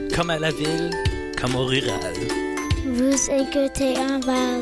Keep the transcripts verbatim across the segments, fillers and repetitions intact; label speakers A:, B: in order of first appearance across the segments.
A: comme à la ville, comme au rural.
B: Vous écoutez en Val.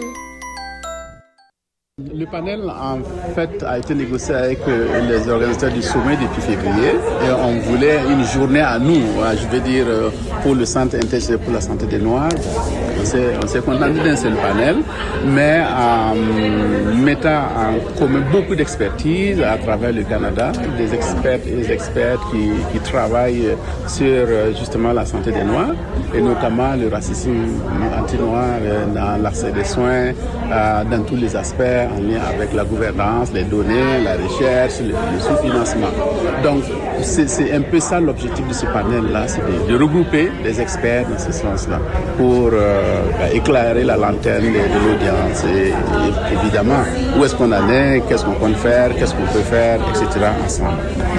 C: Le panel, en fait, a été négocié avec les organisateurs du sommet depuis février. Et on voulait une journée à nous, je veux dire, pour le Centre intergénérationnel pour la santé des Noirs. On s'est, on s'est contenté d'un seul panel, mais en mettant en commun beaucoup d'expertise à travers le Canada, des experts et des experts qui, qui travaillent sur justement la santé des Noirs, et notamment le racisme anti-noir dans l'accès des soins, dans tous les aspects, en lien avec la gouvernance, les données, la recherche, le, le sous-financement. Donc, c'est, c'est un peu ça l'objectif de ce panel-là, c'est de, de regrouper des experts dans ce sens-là pour euh, bah, éclairer la lanterne de, de l'audience et, et évidemment, où est-ce qu'on en est, qu'est-ce qu'on compte faire, qu'est-ce qu'on peut faire, et cetera ensemble.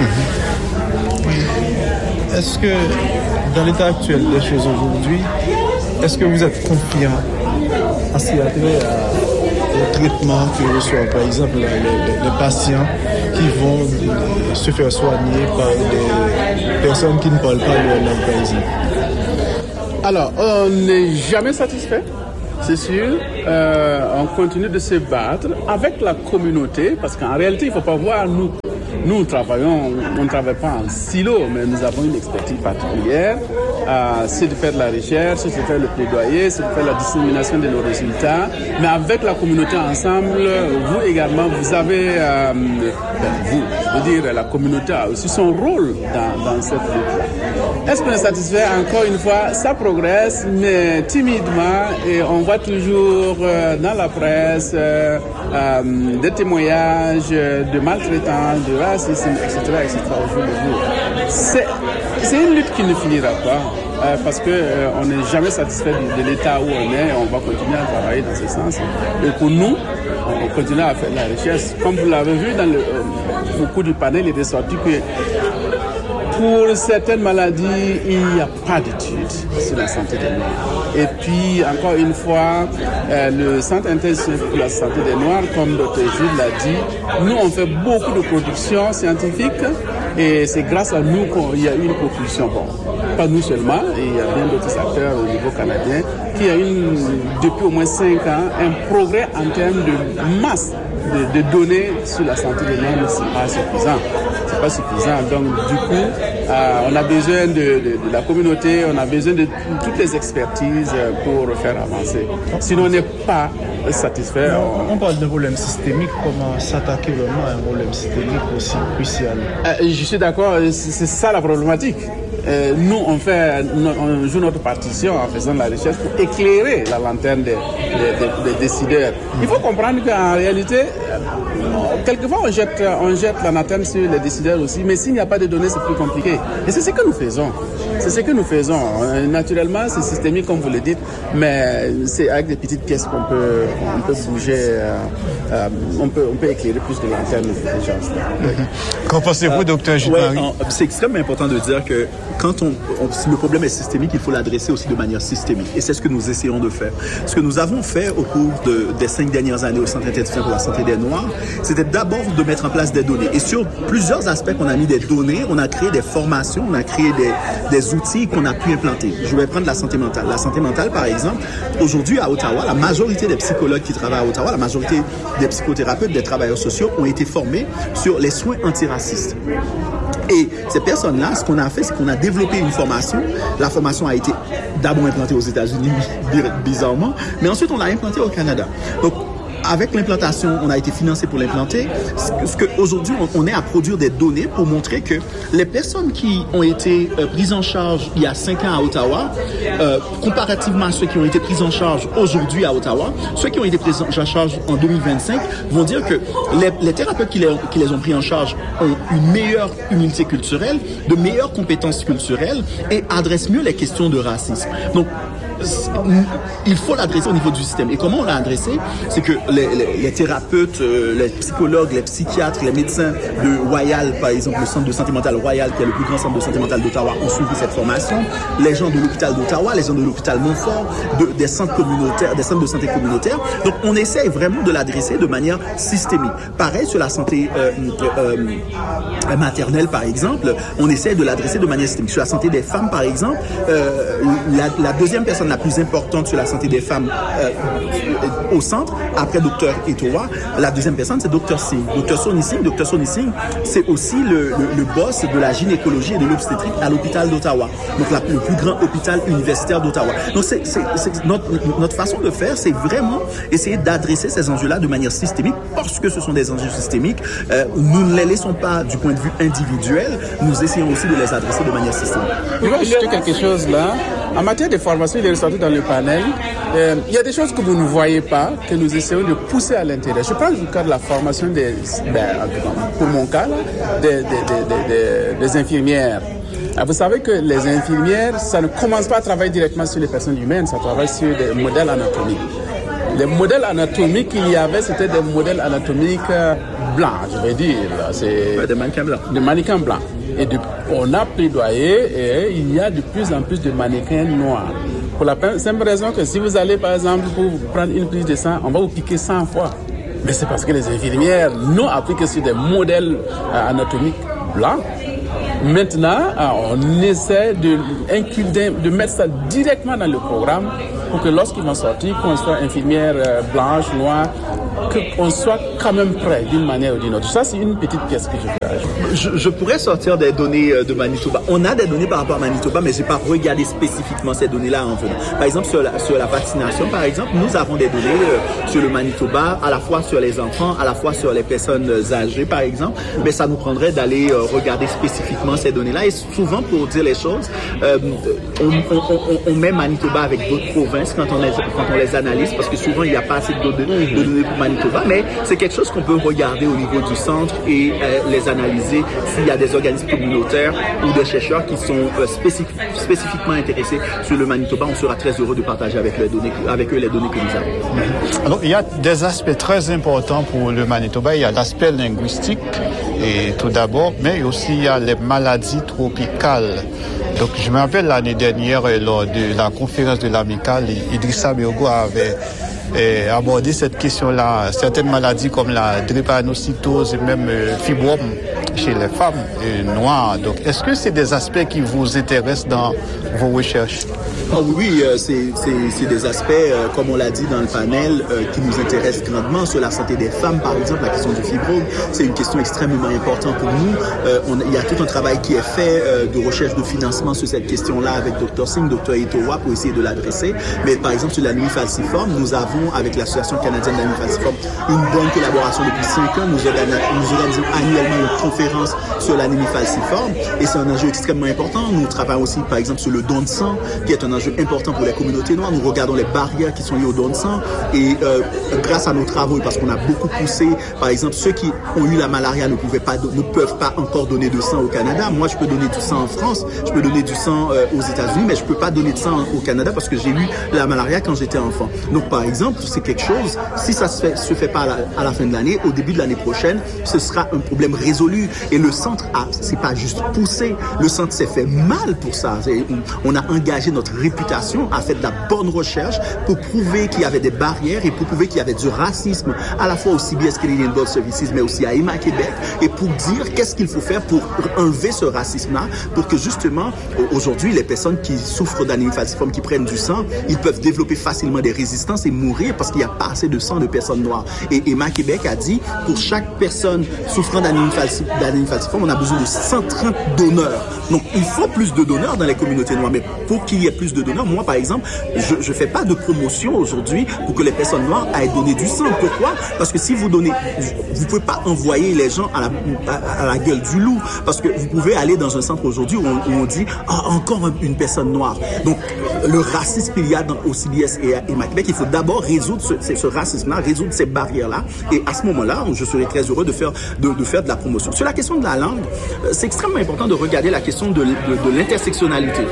D: Mm-hmm. Est-ce que, dans l'état actuel des choses aujourd'hui, est-ce que vous êtes confiant à ce qui a trait à le traitement que reçoivent par exemple les, les, les patients qui vont euh, se faire soigner par des personnes qui ne parlent pas leur langue par exemple?
C: Alors, on n'est jamais satisfait, c'est sûr. Euh, on continue de se battre avec la communauté parce qu'en réalité, il ne faut pas voir nous. Nous travaillons, on ne travaille pas en silo, mais nous avons une expertise particulière. Euh, c'est de faire de la recherche, c'est de faire le plaidoyer, c'est de faire la dissémination de nos résultats. Mais avec la communauté ensemble, vous également, vous avez, euh, ben vous, je veux dire, la communauté a aussi son rôle dans, dans cette lutte. Est-ce qu'on est satisfait? Encore une fois, ça progresse, mais timidement, et on voit toujours euh, dans la presse euh, euh, des témoignages de maltraitance, de racisme, et cetera, et cetera au jour le jour. C'est, c'est une lutte qui ne finira pas. Euh, parce qu'on euh, n'est jamais satisfait de, de l'état où on est, on va continuer à travailler dans ce sens. Et pour nous, on continue à faire de la recherche. Comme vous l'avez vu dans le, euh, au cours du panel, il est sorti que pour certaines maladies, il n'y a pas d'études sur la santé des Noirs. Et puis, encore une fois, euh, le Centre intergénérationnel pour la santé des Noirs, comme docteur Gilles l'a dit, nous, on fait beaucoup de production scientifique et c'est grâce à nous qu'il y a eu une propulsion. Bon, pas nous seulement, et il y a bien d'autres acteurs au niveau canadien qui a une, depuis au moins cinq ans, un progrès en termes de masse de, de données sur la santé des Noirs, mais ce n'est pas suffisant. C'est pas suffisant. Donc, du coup, euh, on a besoin de, de, de la communauté, on a besoin de toutes les expertises pour faire avancer. Sinon, on n'est pas satisfait.
D: On, on parle de problème systémique, comment s'attaquer vraiment à un problème systémique aussi crucial?
C: Euh, je suis d'accord, c'est, c'est ça la problématique. Euh, nous, on, fait, on joue notre partition en faisant de la recherche pour éclairer la lanterne des, des, des, des décideurs. Il faut comprendre qu'en réalité, quelquefois on jette, on jette la lanterne sur les décideurs aussi, mais s'il n'y a pas de données, c'est plus compliqué. Et c'est ce que nous faisons. C'est ce que nous faisons. Naturellement, c'est systémique, comme vous le dites, mais c'est avec des petites pièces qu'on peut, on peut bouger, euh, euh, on, peut, on peut éclairer plus de lanternes des gens.
D: Qu'en pensez-vous, docteur Gilles
E: ouais, c'est extrêmement important de dire que quand on, on, le problème est systémique, il faut l'adresser aussi de manière systémique. Et c'est ce que nous essayons de faire. Ce que nous avons fait au cours de, des cinq dernières années au Centre intergénérationnel pour la santé des Noirs, c'était d'abord de mettre en place des données. Et sur plusieurs aspects qu'on a mis des données, on a créé des formations, on a créé des, des outils qu'on a pu implanter. Je vais prendre la santé mentale. La santé mentale, par exemple, aujourd'hui à Ottawa, la majorité des psychologues qui travaillent à Ottawa, la majorité des psychothérapeutes, des travailleurs sociaux ont été formés sur les soins antiracistes. Et ces personnes-là, ce qu'on a fait, c'est qu'on a développé une formation. La formation a été d'abord implantée aux États-Unis, bizarrement, mais ensuite on l'a implantée au Canada. Donc, avec l'implantation, on a été financé pour l'implanter. Ce qu'aujourd'hui, on est à produire des données pour montrer que les personnes qui ont été euh, prises en charge il y a cinq ans à Ottawa, euh, comparativement à ceux qui ont été pris en charge aujourd'hui à Ottawa, ceux qui ont été pris en charge en deux mille vingt-cinq vont dire que les, les thérapeutes qui les, qui les ont pris en charge ont une meilleure humilité culturelle, de meilleures compétences culturelles et adressent mieux les questions de racisme. Donc, il faut l'adresser au niveau du système. Et comment on l'a adressé? C'est que les, les, les thérapeutes, euh, les psychologues, les psychiatres, les médecins de Royal, par exemple, le centre de santé mentale Royal, qui est le plus grand centre de santé mentale d'Ottawa, ont suivi cette formation. Les gens de l'hôpital d'Ottawa, les gens de l'hôpital Montfort, de, des centres communautaires, des centres de santé communautaires. Donc, on essaye vraiment de l'adresser de manière systémique. Pareil sur la santé euh, euh, maternelle, par exemple, on essaie de l'adresser de manière systémique. Sur la santé des femmes, par exemple, euh, la, la deuxième personne la plus importante sur la santé des femmes euh, au centre, après docteur Etowa, la deuxième personne, c'est docteur Singh. docteur Sony Singh, docteur Sony Singh, c'est aussi le, le, le boss de la gynécologie et de l'obstétrique à l'hôpital d'Ottawa. Donc, la, le plus grand hôpital universitaire d'Ottawa. Donc, c'est, c'est, c'est notre, notre façon de faire, c'est vraiment essayer d'adresser ces enjeux-là de manière systémique, parce que ce sont des enjeux systémiques. Euh, nous ne les laissons pas du point de vue individuel, nous essayons aussi de les adresser de manière systémique.
C: Je vais ajouter quelque chose là. En matière de formation, il est ressorti dans le panel. Euh, il y a des choses que vous ne voyez pas, que nous essayons de pousser à l'intérieur. Je parle du cas de la formation des, ben, pour mon cas, là, des, des, des, des, des infirmières. Vous savez que les infirmières, ça ne commence pas à travailler directement sur les personnes humaines, ça travaille sur des modèles anatomiques. Les modèles anatomiques qu'il y avait, c'était des modèles anatomiques blancs, je vais dire. C'est
E: ouais, des mannequins blancs.
C: Des mannequins blancs. Et de, on a plaidoyé et il y a de plus en plus de mannequins noirs. Pour la simple raison que si vous allez, par exemple, pour prendre une prise de sang, on va vous piquer cent fois. Mais c'est parce que les infirmières n'ont appris que sur des modèles euh, anatomiques blancs. Maintenant, on essaie de, de mettre ça directement dans le programme pour que lorsqu'ils vont sortir, qu'on soit infirmière blanche, noire, qu'on soit quand même prêt d'une manière ou d'une autre. Ça, c'est une petite pièce que je fais.
E: Je, je pourrais sortir des données de Manitoba. On a des données par rapport à Manitoba, mais je n'ai pas regardé spécifiquement ces données-là en venant. Par exemple, sur la, sur la vaccination, par exemple, nous avons des données euh, sur le Manitoba, à la fois sur les enfants, à la fois sur les personnes âgées, par exemple, mais ça nous prendrait d'aller euh, regarder spécifiquement ces données-là. Et souvent, pour dire les choses, euh, on, on, on, on met Manitoba avec d'autres provinces quand on les, quand on les analyse, parce que souvent, il n'y a pas assez de données, de données pour Manitoba, mais c'est quelque chose qu'on peut regarder au niveau du centre et euh, les analyser s'il y a des organismes communautaires ou des chercheurs qui sont euh, spécifiques, spécifiquement intéressés sur le Manitoba. On sera très heureux de partager avec, les données, avec eux les données que nous avons.
D: Alors, il y a des aspects très importants pour le Manitoba. Il y a l'aspect linguistique, et tout d'abord, mais aussi il y a les maladies tropicales. Donc, je me rappelle l'année dernière, lors de la conférence de l'Amicale, Idrissa Bergo avait et aborder cette question-là. Certaines maladies comme la drépanocytose et même euh, fibrome chez les femmes euh, noires. Donc, est-ce que c'est des aspects qui vous intéressent dans vos recherches?
E: Oh oui, euh, c'est, c'est, c'est des aspects, euh, comme on l'a dit dans le panel, euh, qui nous intéressent grandement. Sur la santé des femmes, par exemple, la question du fibrome, c'est une question extrêmement importante pour nous. Euh, on, il y a tout un travail qui est fait euh, de recherche de financement sur cette question-là avec docteur Singh, docteur Etowa pour essayer de l'adresser. Mais par exemple, sur l'anémie falciforme, nous avons, avec l'Association canadienne d'anémie falciforme, une bonne collaboration depuis cinq ans. Nous, organi- nous organisons annuellement une conférence sur l'anémie falciforme et c'est un enjeu extrêmement important. Nous travaillons aussi, par exemple, sur le don de sang, qui est un enjeu important pour les communautés noires. Nous regardons les barrières qui sont liées au don de sang et euh, grâce à nos travaux, parce qu'on a beaucoup poussé, par exemple, ceux qui ont eu la malaria ne pouvaient pas, ne peuvent pas encore donner de sang au Canada. Moi, je peux donner du sang en France, je peux donner du sang euh, aux États-Unis, mais je peux pas donner de sang au Canada parce que j'ai eu la malaria quand j'étais enfant. Donc, par exemple, c'est quelque chose, si ça se fait, se fait pas à la, à la fin de l'année, au début de l'année prochaine, ce sera un problème résolu. Et le centre a, c'est pas juste poussé, le centre s'est fait mal pour ça. C'est, on a engagé notre réputation, a fait de la bonne recherche pour prouver qu'il y avait des barrières et pour prouver qu'il y avait du racisme à la fois au C B S Canadian Blood Services, mais aussi à E M A Québec, et pour dire qu'est-ce qu'il faut faire pour enlever ce racisme-là, pour que justement, aujourd'hui, les personnes qui souffrent d'anémie falciforme, qui prennent du sang, ils peuvent développer facilement des résistances et mourir parce qu'il n'y a pas assez de sang de personnes noires. Et E M A Québec a dit, pour chaque personne souffrant d'anémie falciforme, on a besoin de cent trente donneurs. Donc, il faut plus de donneurs dans les communautés noires. Mais pour qu'il y ait plus de donneurs, moi, par exemple, je ne fais pas de promotion aujourd'hui pour que les personnes noires aillent donner du sang. Pourquoi? Parce que si vous donnez, vous ne pouvez pas envoyer les gens à la, à, à la gueule du loup. Parce que vous pouvez aller dans un centre aujourd'hui où on, où on dit, ah, encore une personne noire. Donc, le racisme qu'il y a dans, au C B S et à E M A Québec, il faut d'abord résoudre ce, ce racisme-là, résoudre ces barrières-là. Et à ce moment-là, je serai très heureux de faire de, de faire de la promotion. Sur la question de la langue, c'est extrêmement important de regarder la question de, de, de l'intersectionnalité.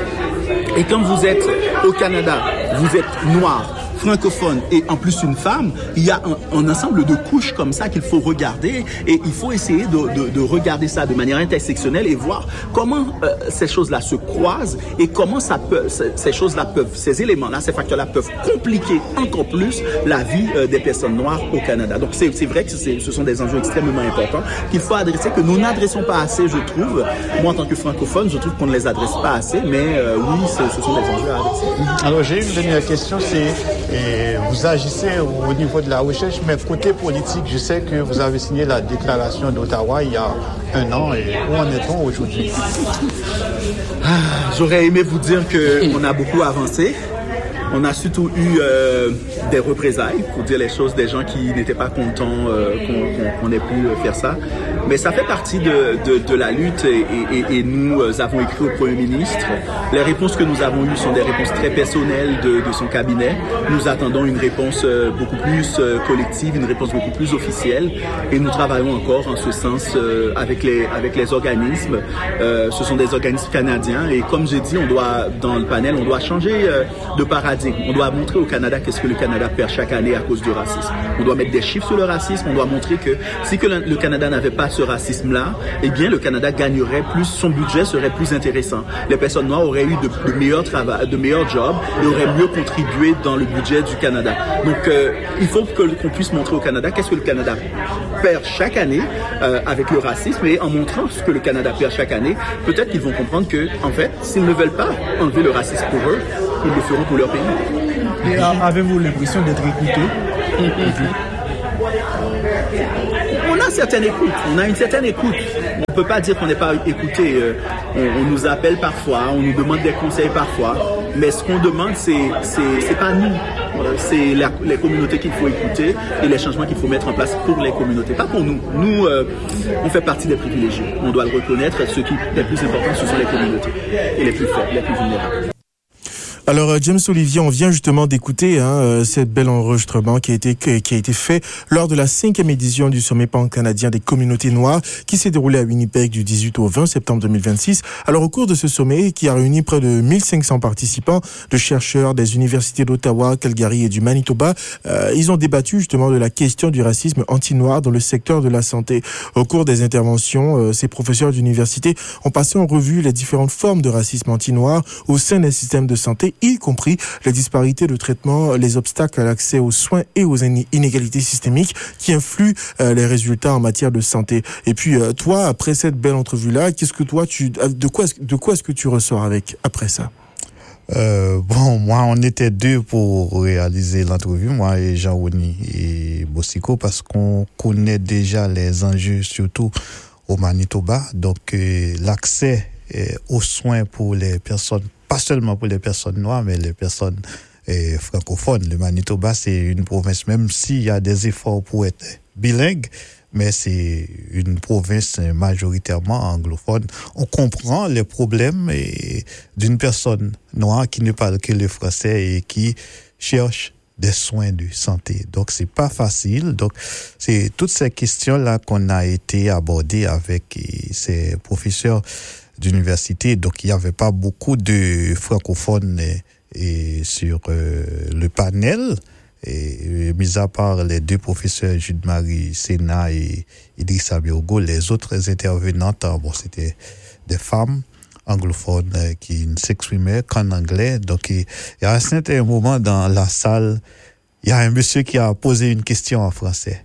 E: Et quand vous êtes au Canada, vous êtes noir, francophone et en plus une femme, il y a un, un ensemble de couches comme ça qu'il faut regarder et il faut essayer de, de, de regarder ça de manière intersectionnelle et voir comment euh, ces choses-là se croisent et comment ça peut, ces, ces choses-là peuvent, ces éléments-là, ces facteurs-là peuvent compliquer encore plus la vie euh, des personnes noires au Canada. Donc c'est, c'est vrai que c'est, ce sont des enjeux extrêmement importants qu'il faut adresser, que nous n'adressons pas assez, je trouve. Moi, en tant que francophone, je trouve qu'on ne les adresse pas assez, mais euh, oui, ce sont des enjeux à adresser.
F: Alors j'ai une dernière question, c'est et vous agissez au niveau de la recherche, mais côté politique, je sais que vous avez signé la déclaration d'Ottawa il y a un an. Et où en est-on aujourd'hui?
E: Ah, j'aurais aimé vous dire qu'on a beaucoup avancé. On a surtout eu euh, des représailles, pour dire les choses, des gens qui n'étaient pas contents euh, qu'on, qu'on, qu'on ait pu faire ça. Mais ça fait partie de, de, de la lutte et, et, et nous avons écrit au Premier ministre. Les réponses que nous avons eues sont des réponses très personnelles de, de son cabinet. Nous attendons une réponse euh, beaucoup plus euh, collective, une réponse beaucoup plus officielle. Et nous travaillons encore en ce sens euh, avec, les, avec les organismes. Euh, ce sont des organismes canadiens. Et comme j'ai dit, on doit, dans le panel, on doit changer euh, de paradigme. On doit montrer au Canada qu'est-ce que le Canada perd chaque année à cause du racisme. On doit mettre des chiffres sur le racisme. On doit montrer que si que le Canada n'avait pas ce racisme-là, eh bien, le Canada gagnerait plus, son budget serait plus intéressant. Les personnes noires auraient eu de, de meilleurs travaux, de meilleurs jobs et auraient mieux contribué dans le budget du Canada. Donc, euh, il faut que, qu'on puisse montrer au Canada qu'est-ce que le Canada perd chaque année euh, avec le racisme et en montrant ce que le Canada perd chaque année, peut-être qu'ils vont comprendre que, en fait, s'ils ne veulent pas enlever le racisme pour eux, ils le feront pour leur pays.
D: Et avez-vous l'impression d'être écouté?
E: On a une certaine écoute. On a une certaine écoute. On ne peut pas dire qu'on n'est pas écouté. On, on nous appelle parfois, on nous demande des conseils parfois. Mais ce qu'on demande, c'est, c'est, c'est pas nous. C'est la, les communautés qu'il faut écouter et les changements qu'il faut mettre en place pour les communautés, pas pour nous. Nous, euh, on fait partie des privilégiés. On doit le reconnaître. Ce qui est le plus important, ce sont les communautés et les plus faibles, les plus vulnérables.
G: Alors James Olivier, on vient justement d'écouter hein, cette belle enregistrement qui a été qui a été fait lors de la cinquième édition du sommet pan-canadien des communautés noires qui s'est déroulé à Winnipeg du dix-huit au vingt septembre deux mille vingt-six. Alors au cours de ce sommet qui a réuni près de mille cinq cents participants, de chercheurs des universités d'Ottawa, Calgary et du Manitoba, euh, ils ont débattu justement de la question du racisme anti-noir dans le secteur de la santé. Au cours des interventions, euh, ces professeurs d'université ont passé en revue les différentes formes de racisme anti-noir au sein des systèmes de santé, y compris les disparités de traitement, les obstacles à l'accès aux soins et aux inégalités systémiques qui influent euh, les résultats en matière de santé. Et puis euh, toi, après cette belle entrevue-là, qu'est-ce que toi, tu, de quoi, de quoi est-ce que tu ressors avec après ça?
F: Euh, bon, moi, on était deux pour réaliser l'entrevue, moi et Jean-Rony et Bossico, parce qu'on connaît déjà les enjeux, surtout au Manitoba. Donc, euh, l'accès euh, aux soins pour les personnes, pas seulement pour les personnes noires, mais les personnes euh, francophones. Le Manitoba, c'est une province, même s'il y a des efforts pour être bilingue, mais c'est une province majoritairement anglophone. On comprend les problèmes et, d'une personne noire qui ne parle que le français et qui cherche des soins de santé. Donc, c'est pas facile. Donc, c'est toutes ces questions-là qu'on a été abordées avec ces professeurs d'université. Donc, il n'y avait pas beaucoup de francophones et, et sur euh, le panel. Et, mis à part les deux professeurs, Jude-Marie Sénat et Idrissa Birgo, les autres intervenantes, bon, c'était des femmes anglophones euh, qui ne s'exprimaient qu'en anglais. Donc, il y a un certain moment dans la salle, il y a un monsieur qui a posé une question en français.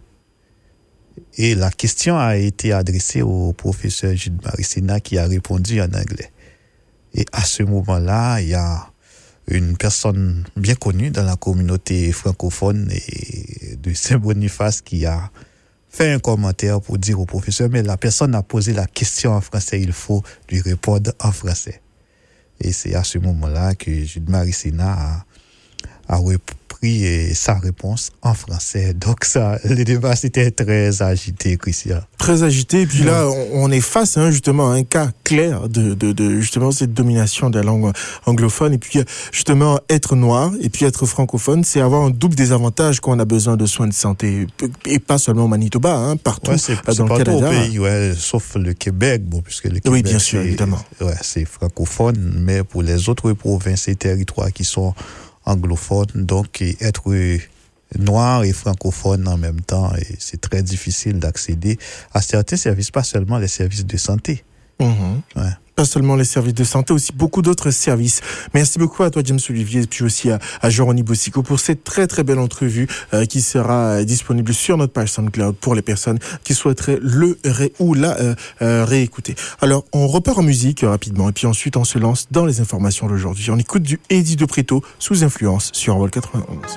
F: Et la question a été adressée au professeur Jude-Marie Sénat qui a répondu en anglais. Et à ce moment-là, il y a une personne bien connue dans la communauté francophone et de Saint-Boniface qui a fait un commentaire pour dire au professeur, mais la personne a posé la question en français, il faut lui répondre en français. Et c'est à ce moment-là que Jude-Marie Sénat a, a écrit et sa réponse en français. Donc ça, le débat c'était très agité, Christian.
G: Très agité. Et puis là, on, on est face hein, justement à un cas clair de, de, de justement cette domination de la langue anglophone. Et puis justement, être noir et puis être francophone, c'est avoir un double désavantage quand on a besoin de soins de santé. Et pas seulement au Manitoba, hein, partout
F: ouais, c'est,
G: dans
F: c'est
G: le
F: partout
G: Canada.
F: Au pays, ouais, sauf le Québec, bon, puisque le Québec,
G: oui, bien sûr,
F: c'est,
G: évidemment.
F: Ouais, c'est francophone, mais pour les autres provinces et territoires qui sont anglophones, donc être noir et francophone en même temps, et c'est très difficile d'accéder à certains services, pas seulement les services de santé.
G: Mmh.
F: Ouais.
G: Pas seulement les services de santé, aussi beaucoup d'autres services. Merci beaucoup à toi, James Olivier, et puis aussi à, à Jean-René Bossico pour cette très très belle entrevue euh, qui sera euh, disponible sur notre page SoundCloud pour les personnes qui souhaiteraient le ré ou la euh, euh, réécouter. Alors, on repart en musique euh, rapidement, et puis ensuite on se lance dans les informations d'aujourd'hui. On écoute du Eddie de Preto sous influence sur Envol quatre-vingt-onze.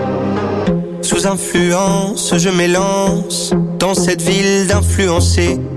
H: Sous influence, je m'élance dans cette ville d'influencés.